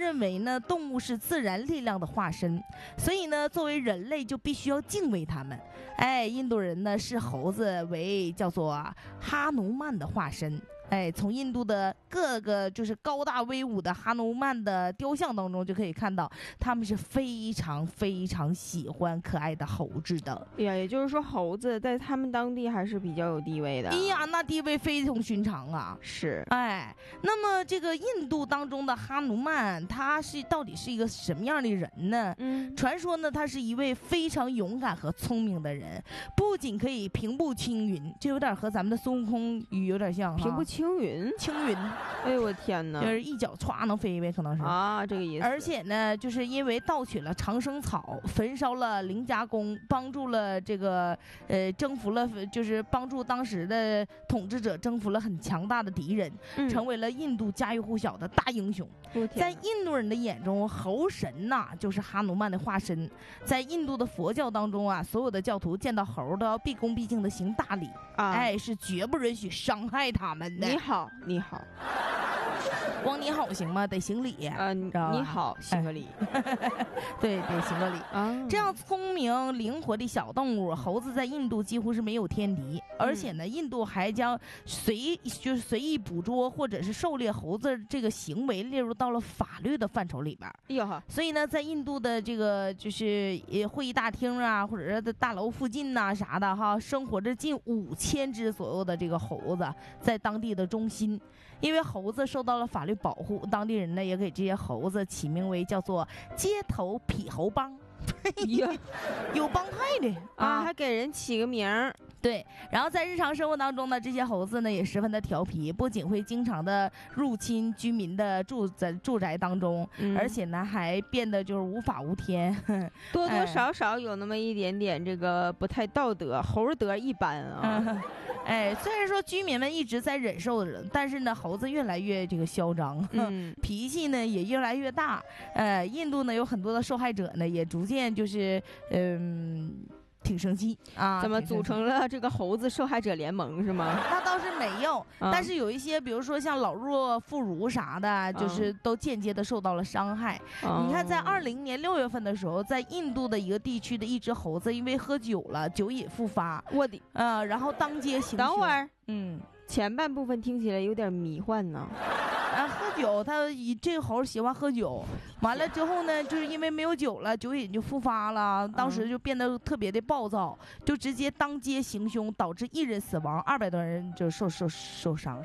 认为呢，动物是自然力量的化身，所以呢，作为人类就必须要敬畏它们。印度人呢视猴子为叫做哈努曼的化身。从印度的各个就是高大威武的哈努曼的雕像当中就可以看到，他们是非常非常喜欢可爱的猴子的。 也就是说，猴子在他们当地还是比较有地位的。 那地位非同寻常啊！ 是， 那么这个印度当中的哈努曼，他到底是一个什么样的人呢？传说呢，他是一位非常勇敢和聪明的人，不仅可以平步青云，这有点和咱们的孙悟空语有点像。 平步青云，哎呦我天哪， 就是一脚歘能飞呗，可能是这个意思。 而且呢，就是因为盗取了长生草，焚烧了灵家宫，帮助了这个征服了，就是帮助当时的统治者征服了很强大的敌人，成为了印度家喻户晓的大英雄。在印度人的眼中，猴神呐就是哈努曼的化身。在印度的佛教当中啊，所有的教徒见到猴都要毕恭毕敬的行大礼是绝不允许伤害他们的。 你好， 光你好行吗？得行礼你好，行个礼。 对，得行个礼这样聪明灵活的小动物，猴子在印度几乎是没有天敌。而且呢，印度还将随意捕捉或者是狩猎猴子这个行为列入到了法律的范畴里边。所以呢，在印度的这个就是会议大厅啊，或者是大楼附近呐啥的生活着近5000只左右的这个猴子，在当地的中心。因为猴子受到了法律保护，当地人呢也给这些猴子起名为叫做街头痞猴帮。有帮派的还给人起个名儿。 对，然后在日常生活当中呢，这些猴子呢也十分的调皮，不仅会经常的入侵居民的住宅当中，而且呢还变得就是无法无天， 多多少少有那么一点点这个不太道德，猴德一般啊。 虽然说居民们一直在忍受着，但是呢，猴子越来越这个嚣张，脾气呢也越来越大。印度呢有很多的受害者呢，也逐渐就是挺生气怎么组成了这个猴子受害者联盟是吗？ 那倒是没有，但是有一些比如说像老弱妇孺啥的，就是都间接的受到了伤害。你看在2020年6月份的时候，在印度的一个地区的一只猴子因为喝酒了，酒瘾复发，然后当街行凶。 等会儿前半部分听起来有点迷幻呢。 喝酒，这个猴喜欢喝酒，完了之后呢，就是因为没有酒了，酒瘾就复发了，当时就变得特别的暴躁，就直接当街行凶，导致1人死亡，200多人就受伤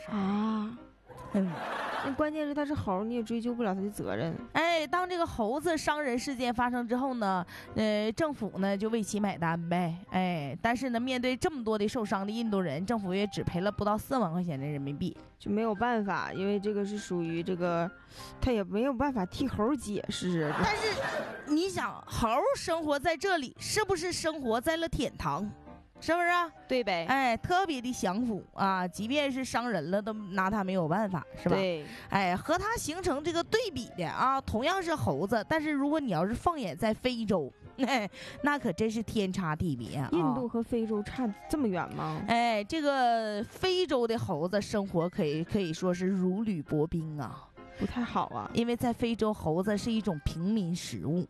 那关键是他是猴，你也追究不了他的责任。 当这个猴子伤人事件发生之后呢，政府呢就为其买单呗。但是呢，面对这么多的受伤的印度人，政府也只赔了不到4万块钱的人民币， 就没有办法，因为这个是属于这个，他也没有办法替猴解释。 但是你想，猴生活在这里，是不是生活在了天堂？是不是对呗？ 特别的享福啊！即便是伤人了，都拿他没有办法，是吧？ 对。 和他形成这个对比的同样是猴子，但是如果你要是放眼在非洲，那可真是天差地别啊！ 印度和非洲差这么远吗？ 这个非洲的猴子生活可以说是如履薄冰啊， 不太好啊！ 因为在非洲，猴子是一种平民食物，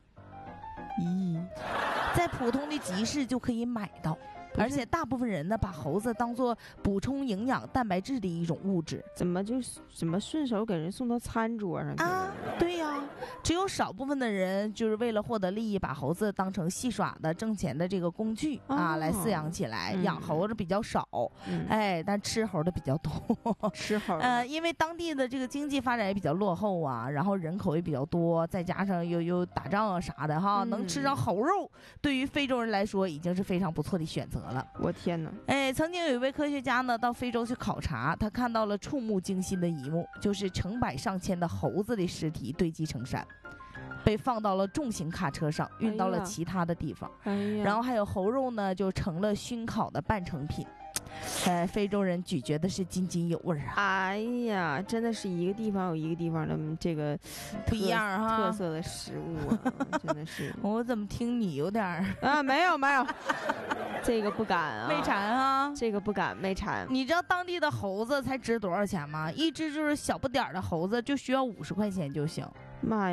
在普通的集市就可以买到。而且大部分人呢，把猴子当作补充营养蛋白质的一种物质。 怎么顺手给人送到餐桌上去对呀，只有少部分的人就是为了获得利益，把猴子当成戏耍的挣钱的这个工具来饲养起来。养猴的比较少，但吃猴的比较多。 吃猴因为当地的这个经济发展也比较落后啊，然后人口也比较多，再加上有打仗啥的能吃上猴肉，对于非洲人来说已经是非常不错的选择了。 我天哪！ 曾经有一位科学家呢到非洲去考察，他看到了触目惊心的一幕，就是成百上千的猴子的尸体堆积成山，被放到了重型卡车上，运到了其他的地方。然后还有猴肉呢就成了熏烤的半成品。非洲人咀嚼的是津津有味真的是一个地方有一个地方的这个不一样特色的食物真的是。 我怎么听你有点没有这个不敢没馋这个不敢没馋。 你知道当地的猴子才值多少钱吗？一只就是小不点的猴子就需要50块钱就行。 妈呀！